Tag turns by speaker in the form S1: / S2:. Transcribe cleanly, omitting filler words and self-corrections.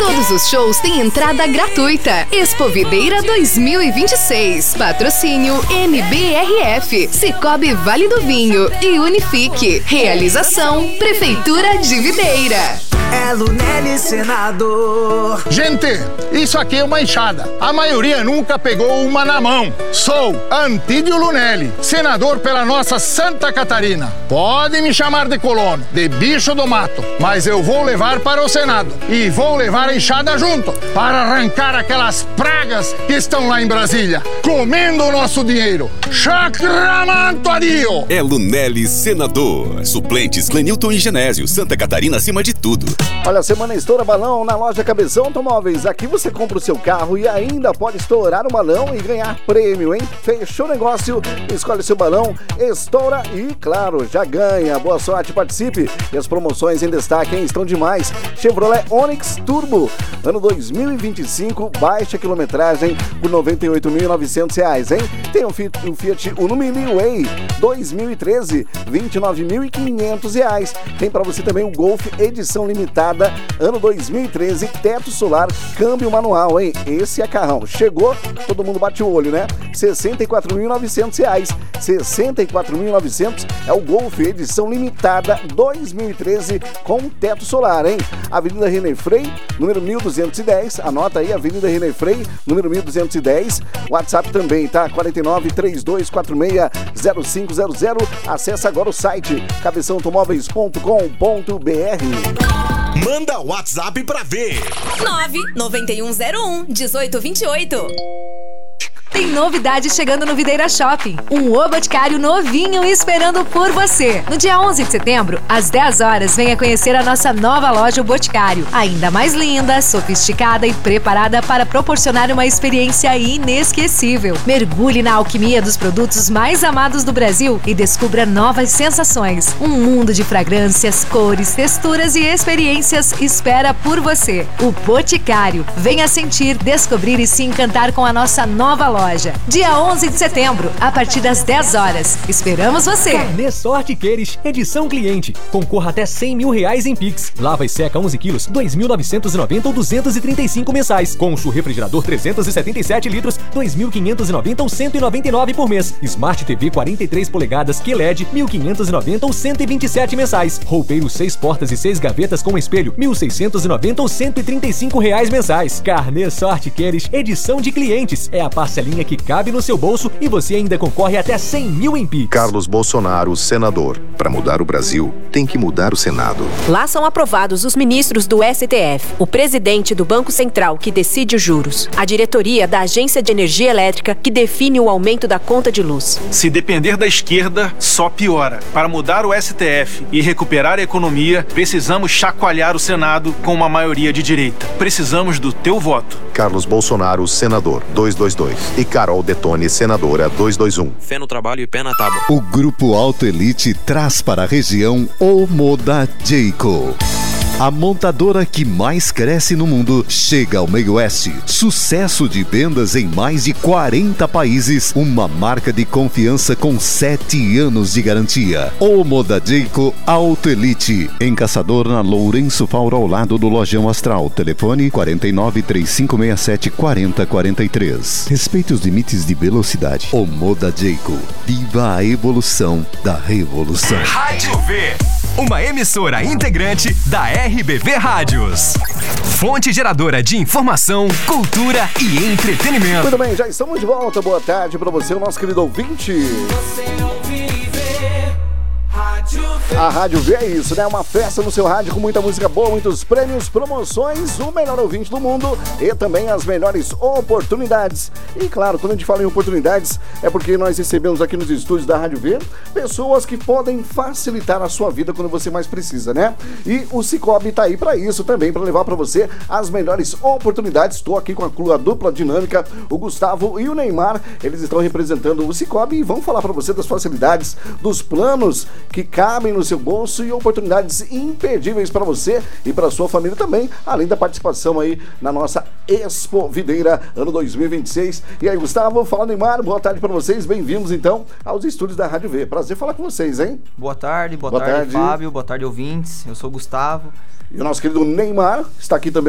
S1: Todos os shows têm entrada gratuita. Expo Videira 2026. Patrocínio MBRF, Cicobi Vale do Vinho e Unifique. Realização Prefeitura de Videira.
S2: É Lunelli Senador.
S3: Gente, isso aqui é uma enxada. A maioria nunca pegou uma na mão. Sou Antídio Lunelli, senador pela nossa Santa Catarina. Pode me chamar de colono, de bicho do mato, mas eu vou levar para o Senado. E vou levar a enxada junto, para arrancar aquelas pragas que estão lá em Brasília, comendo o nosso dinheiro. Chacramanto adio!
S4: É Lunelli Senador. Suplentes Clenilton e Genésio. Santa Catarina acima de tudo.
S5: Olha, a semana estoura balão na loja Cabeção Automóveis. Aqui você compra o seu carro e ainda pode estourar o balão e ganhar prêmio, hein? Fechou o negócio, escolhe seu balão, estoura e, claro, já ganha. Boa sorte, participe. E as promoções em destaque, hein? Estão demais. Chevrolet Onix Turbo, ano 2025, baixa quilometragem por R$ 98.900, hein? Tem o Fiat Uno Mini Way 2013, R$ 29.500. Tem para você também o Golf edição limitada, ano 2013, teto solar, câmbio manual, hein? Esse é carrão. Chegou, todo mundo bate o olho, né? R$ 64.900. 64.900 é o Golf edição limitada 2013 com teto solar, hein? Avenida René Frei, número 1210. Anota aí, Avenida René Frei, número 1210. WhatsApp também, tá? 4932460500. Acesse agora o site cabeçãoautomóveis.com.br.
S6: Manda o WhatsApp pra ver.
S7: 99101-1828.
S1: Tem novidade chegando no Videira Shopping. Um O Boticário novinho esperando por você. No dia 11 de setembro, às 10 horas, venha conhecer a nossa nova loja O Boticário. Ainda mais linda, sofisticada e preparada para proporcionar uma experiência inesquecível. Mergulhe na alquimia dos produtos mais amados do Brasil e descubra novas sensações. Um mundo de fragrâncias, cores, texturas e experiências espera por você. O Boticário. Venha sentir, descobrir e se encantar com a nossa nova loja. Dia 11 de setembro, a partir das 10 horas. Esperamos você!
S8: Carnê Sorte Queires, edição cliente. Concorra até R$100 mil em Pix. Lava e seca 11 quilos, 2.990 ou 235 mensais. Concho refrigerador 377 litros, 2.590 ou 199 por mês. Smart TV 43 polegadas QLED, 1.590 ou 127 mensais. Roupeiro 6 portas e 6 gavetas com espelho, 1.690 ou R$135 mensais. Carnê Sorte Queires, edição de clientes. É a parcelinha que cabe no seu bolso e você ainda concorre até 100 mil em Pix.
S9: Carlos Bolsonaro, senador. Para mudar o Brasil, tem que mudar o Senado.
S7: Lá são aprovados os ministros do STF, o presidente do Banco Central, que decide os juros, a diretoria da Agência de Energia Elétrica, que define o aumento da conta de luz.
S10: Se depender da esquerda, só piora. Para mudar o STF e recuperar a economia, precisamos chacoalhar o Senado com uma maioria de direita. Precisamos do teu voto.
S9: Carlos Bolsonaro, senador, 222. E Carol Detone, senadora, 221.
S11: Fé no trabalho e pé na tábua.
S12: O Grupo Auto Elite traz para a região o Moda Jayco. A montadora que mais cresce no mundo chega ao meio oeste. Sucesso de vendas em mais de 40 países. Uma marca de confiança com 7 anos de garantia. O Moda Jayco Auto Elite. Em Caçador, na Lourenço Fauro, ao lado do Lojão Astral. Telefone 4935674043. Respeite os limites de velocidade. O Moda Jayco. Viva a evolução da revolução.
S6: Rádio V. Uma emissora integrante da RBV Rádios. Fonte geradora de informação, cultura e entretenimento.
S5: Muito bem, já estamos de volta. Boa tarde para você, o nosso querido ouvinte.
S2: Você ouve e vê. Rádio V.
S5: A Rádio V é isso, né? Uma festa no seu rádio com muita música boa, muitos prêmios, promoções, o melhor ouvinte do mundo e também as melhores oportunidades. E claro, quando a gente fala em oportunidades, é porque nós recebemos aqui nos estúdios da Rádio V pessoas que podem facilitar a sua vida quando você mais precisa, né? E o Cicobi tá aí para isso também, para levar para você as melhores oportunidades. Estou aqui com a dupla dinâmica, o Gustavo e o Neymar. Eles estão representando o Cicobi e vão falar para você das facilidades, dos planos que cabem no seu bolso e oportunidades imperdíveis para você e para sua família também, além da participação aí na nossa Expo Videira ano 2026. E aí, Gustavo, fala, Neymar, boa tarde para vocês, bem-vindos então aos estúdios da Rádio V. Prazer falar com vocês, hein?
S13: Boa tarde, Fábio, boa tarde, ouvintes. Eu sou o Gustavo.
S5: E o nosso querido Neymar está aqui também